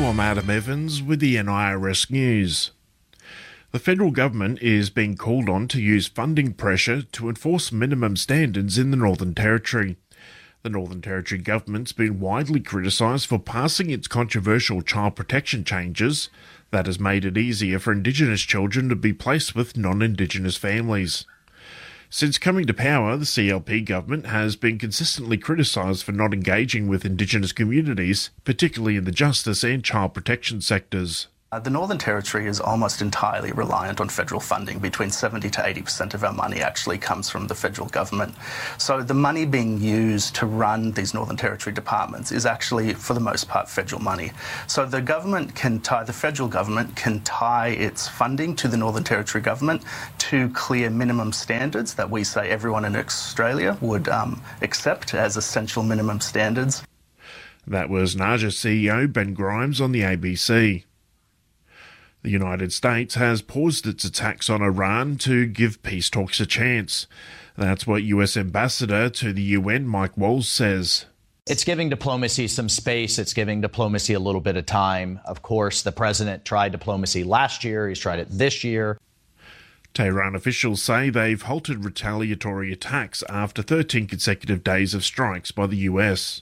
I'm Adam Evans with the NIRS News. The federal government is being called on to use funding pressure to enforce minimum standards in the Northern Territory. The Northern Territory government's been widely criticised for passing its controversial child protection changes that has made it easier for Indigenous children to be placed with non-Indigenous families. Since coming to power, the CLP government has been consistently criticised for not engaging with Indigenous communities, particularly in the justice and child protection sectors. The Northern Territory is almost entirely reliant on federal funding. Between 70 to 80% of our money actually comes from the federal government. So the money being used to run these Northern Territory departments is actually, for the most part, federal money. So the federal government can tie its funding to the Northern Territory government to clear minimum standards that we say everyone in Australia would accept as essential minimum standards. That was NAJA CEO Ben Grimes on the ABC. The United States has paused its attacks on Iran to give peace talks a chance. That's what US Ambassador to the UN Mike Walls says. It's giving diplomacy some space. It's giving diplomacy a little bit of time. Of course, the president tried diplomacy last year. He's tried it this year. Tehran officials say they've halted retaliatory attacks after 13 consecutive days of strikes by the US.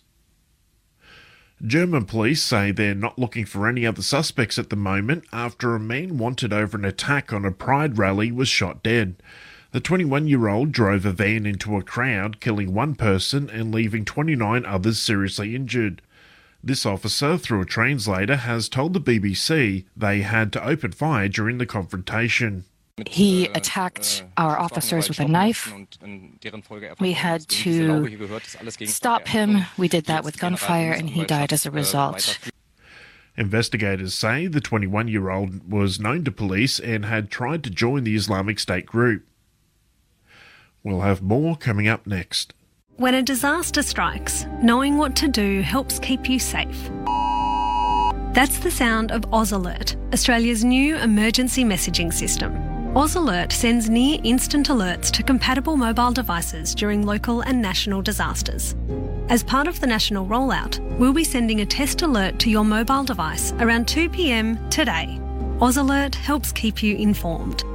German police say they're not looking for any other suspects at the moment after a man wanted over an attack on a Pride rally was shot dead. The 21-year-old drove a van into a crowd, killing one person and leaving 29 others seriously injured. This officer, through a translator, has told the BBC they had to open fire during the confrontation. He attacked our officers with a knife. We had to stop him. We did that with gunfire, and he died as a result. Investigators say the 21-year-old was known to police and had tried to join the Islamic State group. We'll have more coming up next. When a disaster strikes, knowing what to do helps keep you safe. That's the sound of Oz Alert, Australia's new emergency messaging system. Oz Alert sends near-instant alerts to compatible mobile devices during local and national disasters. As part of the national rollout, we'll be sending a test alert to your mobile device around 2 p.m. today. Oz Alert helps keep you informed.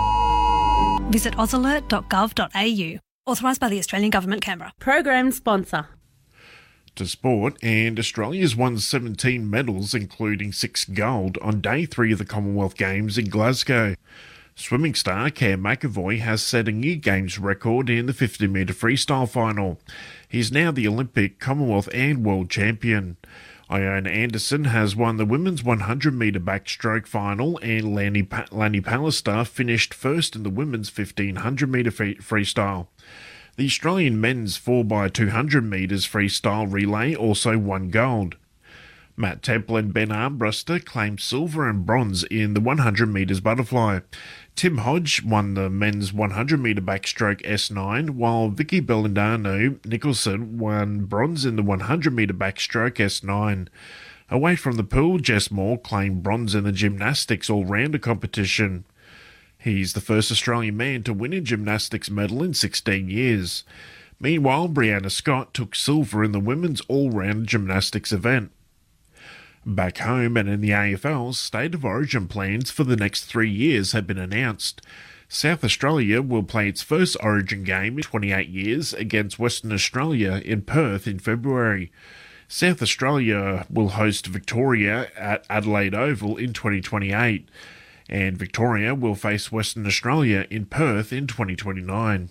Visit ozalert.gov.au. Authorised by the Australian Government, Canberra. Program sponsor. To sport, and Australia's won 17 medals, including 6 gold, on day 3 of the Commonwealth Games in Glasgow. Swimming star Cam McEvoy has set a new Games record in the 50-metre freestyle final. He's now the Olympic, Commonwealth and World Champion. Iona Anderson has won the women's 100-metre backstroke final, and Lani Pallister finished first in the women's 1500-metre freestyle. The Australian men's 4x200 metres freestyle relay also won gold. Matt Temple and Ben Armbruster claimed silver and bronze in the 100 metres butterfly. Tim Hodge won the men's 100 metre backstroke S9, while Vicky Belladano Nicholson won bronze in the 100 metre backstroke S9. Away from the pool, Jess Moore claimed bronze in the gymnastics all-rounder competition. He's the first Australian man to win a gymnastics medal in 16 years. Meanwhile, Brianna Scott took silver in the women's all-round gymnastics event. Back home and in the AFL, State of Origin plans for the next 3 years have been announced. South Australia will play its first Origin game in 28 years against Western Australia in Perth in February. South Australia will host Victoria at Adelaide Oval in 2028, and Victoria will face Western Australia in Perth in 2029.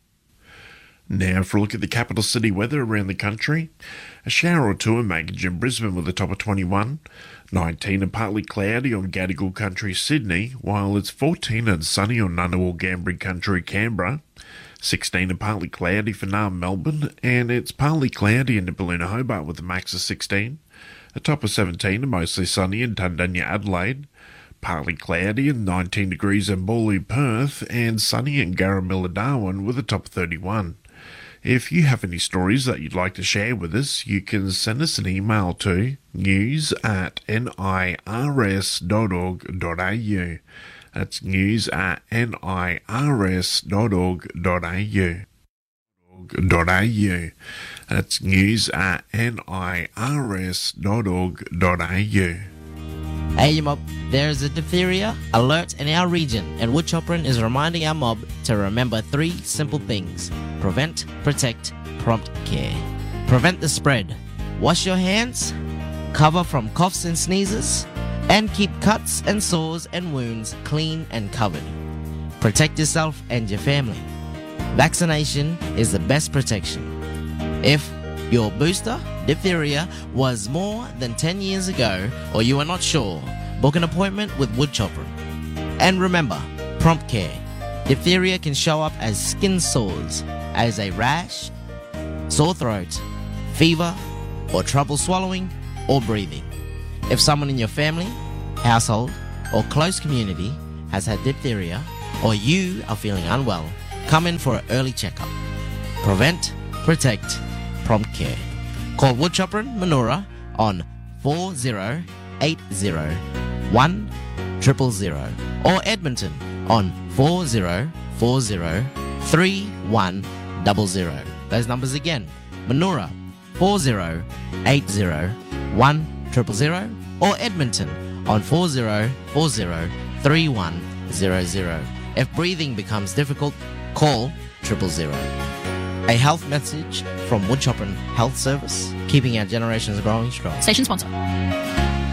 Now for a look at the capital city weather around the country. A shower or two in Mackington and Brisbane with a top of 21. 19 and partly cloudy on Gadigal Country, Sydney, while it's 14 and sunny on Ngunnawal Ngambri Country, Canberra. 16 and partly cloudy for Naarm, Melbourne, and it's partly cloudy in Nibbaluna, Hobart with a max of 16. A top of 17 and mostly sunny in Tundunya, Adelaide. Partly cloudy and 19 degrees in Bawley, Perth, and sunny in Garramilla, Darwin with a top of 31. If you have any stories that you'd like to share with us, you can send us an email to news@nirs.org.au. That's news@nirs.org.au. That's news@nirs.org.au. Hey mob, there is a diphtheria alert in our region, and Woodchopperin is reminding our mob to remember 3 simple things: prevent, protect, prompt care. Prevent the spread. Wash your hands, cover from coughs and sneezes, and keep cuts and sores and wounds clean and covered. Protect yourself and your family. Vaccination is the best protection. If your booster, diphtheria, was more than 10 years ago, or you are not sure, book an appointment with Woodchopperin. And remember, prompt care. Diphtheria can show up as skin sores, as a rash, sore throat, fever, or trouble swallowing or breathing. If someone in your family, household, or close community has had diphtheria, or you are feeling unwell, come in for an early checkup. Prevent, protect, prompt care. Call Woodchopperin Manoora on 4080-100 or Edmonton on 4040-3100. Those numbers again: Manoora 4080-100 or Edmonton on 4040-3100. If breathing becomes difficult, call 000. A health message from Woodchopperin Health Service, keeping our generations growing strong. Station sponsor.